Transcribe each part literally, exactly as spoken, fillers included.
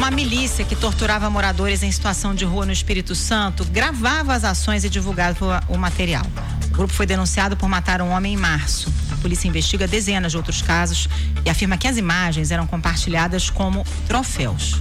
Uma milícia que torturava moradores em situação de rua no Espírito Santo gravava as ações e divulgava o material. O grupo foi denunciado por matar um homem em março. A polícia investiga dezenas de outros casos e afirma que as imagens eram compartilhadas como troféus.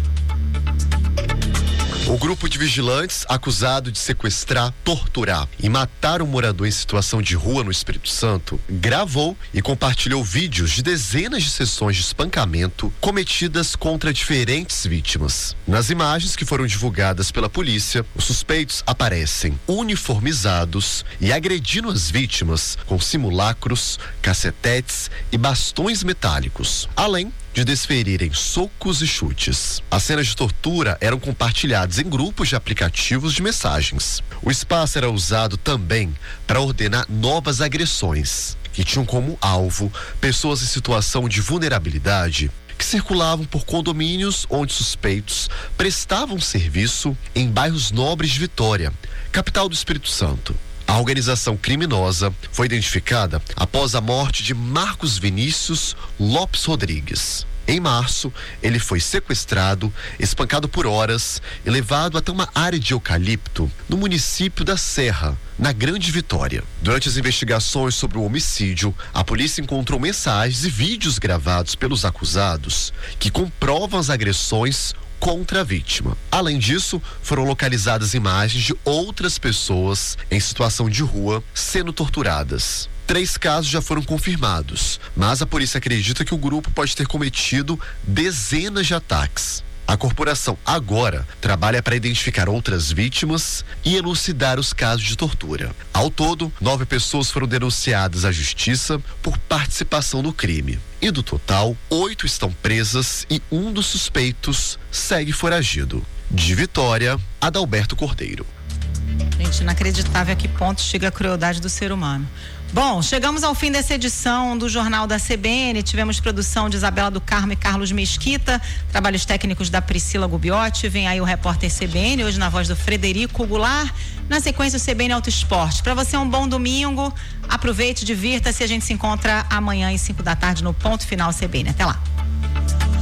O grupo de vigilantes acusado de sequestrar, torturar e matar um morador em situação de rua no Espírito Santo gravou e compartilhou vídeos de dezenas de sessões de espancamento cometidas contra diferentes vítimas. Nas imagens que foram divulgadas pela polícia, os suspeitos aparecem uniformizados e agredindo as vítimas com simulacros, cacetetes e bastões metálicos, além de desferirem socos e chutes. As cenas de tortura eram compartilhadas em grupos de aplicativos de mensagens. O espaço era usado também para ordenar novas agressões, que tinham como alvo pessoas em situação de vulnerabilidade que circulavam por condomínios onde suspeitos prestavam serviço em bairros nobres de Vitória, capital do Espírito Santo. A organização criminosa foi identificada após a morte de Marcos Vinícius Lopes Rodrigues. Em março, ele foi sequestrado, espancado por horas e levado até uma área de eucalipto no município da Serra, na Grande Vitória. Durante as investigações sobre o homicídio, a polícia encontrou mensagens e vídeos gravados pelos acusados que comprovam as agressões contra a vítima. Além disso, foram localizadas imagens de outras pessoas em situação de rua sendo torturadas. Três casos já foram confirmados, mas a polícia acredita que o grupo pode ter cometido dezenas de ataques. A corporação agora trabalha para identificar outras vítimas e elucidar os casos de tortura. Ao todo, nove pessoas foram denunciadas à justiça por participação no crime. E do total, oito estão presas e um dos suspeitos segue foragido. De Vitória, Adalberto Cordeiro. Gente, inacreditável a que ponto chega a crueldade do ser humano. Bom, chegamos ao fim dessa edição do Jornal da C B N. Tivemos produção de Isabela do Carmo e Carlos Mesquita, trabalhos técnicos da Priscila Gubiotti. Vem aí o repórter C B N, hoje na voz do Frederico Goulart. Na sequência, o C B N Auto Esporte. Para você, um bom domingo. Aproveite, divirta-se. A gente se encontra amanhã às cinco da tarde no Ponto Final C B N. Até lá.